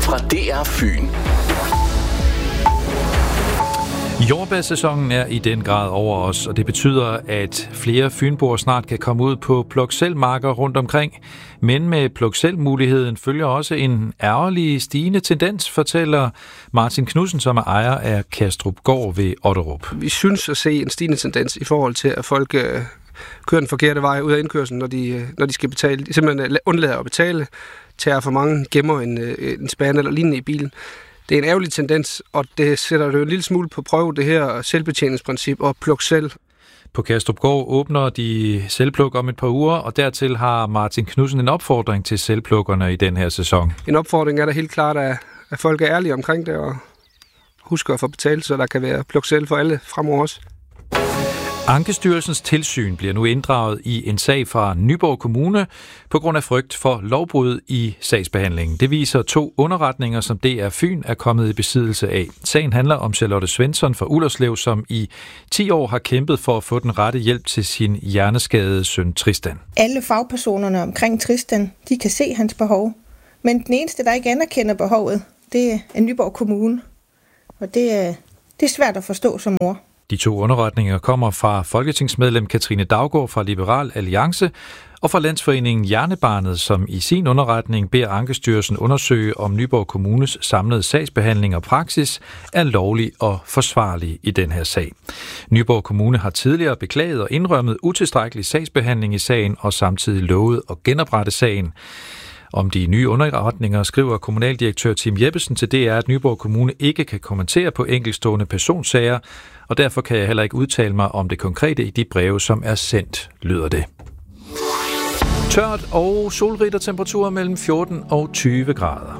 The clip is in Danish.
fra DR Fyn. Jordbærsæsonen er i den grad over os, og det betyder, at flere fynboer snart kan komme ud på pluk-selv-marker rundt omkring. Men med pluk-selv-muligheden følger også en ærgerlig stigende tendens, fortæller Martin Knudsen, som er ejer af Kastrupgård ved Otterup. Vi synes at se en stigende tendens i forhold til, at folk kører den forkerte vej ud af indkørslen, når de skal betale. De simpelthen undlader at betale, tager for mange, gemmer en spærre eller lignende i bilen. Det er en ærgerlig tendens, og det sætter det jo en lille smule på prøve, det her selvbetjeningsprincip og pluk selv. På Kastrupgård åbner de selvpluk om et par uger, og dertil har Martin Knudsen en opfordring til selvplukkerne i den her sæson. En opfordring er da helt klart, at folk er ærlige omkring det og husker at få betalt, så der kan være pluk selv for alle fremover også. Ankestyrelsens tilsyn bliver nu inddraget i en sag fra Nyborg Kommune på grund af frygt for lovbrud i sagsbehandlingen. Det viser 2 underretninger, som DR Fyn er kommet i besiddelse af. Sagen handler om Charlotte Svensson fra Ullerslev, som i 10 år har kæmpet for at få den rette hjælp til sin hjerneskadede søn Tristan. Alle fagpersonerne omkring Tristan, de kan se hans behov. Men den eneste, der ikke anerkender behovet, det er Nyborg Kommune. Og det er svært at forstå som mor. De 2 underretninger kommer fra folketingsmedlem Katrine Daugaard fra Liberal Alliance og fra Landsforeningen Hjernebarnet, som i sin underretning beder Ankestyrelsen undersøge, om Nyborg Kommunes samlede sagsbehandling og praksis er lovlig og forsvarlig i den her sag. Nyborg Kommune har tidligere beklaget og indrømmet utilstrækkelig sagsbehandling i sagen og samtidig lovet at genoprette sagen. Om de nye underretninger skriver kommunaldirektør Tim Jeppesen til DR, at Nyborg Kommune ikke kan kommentere på enkeltstående personsager, og derfor kan jeg heller ikke udtale mig om det konkrete i de breve, som er sendt, lyder det. Tørt og solrigt og temperaturer mellem 14 og 20 grader.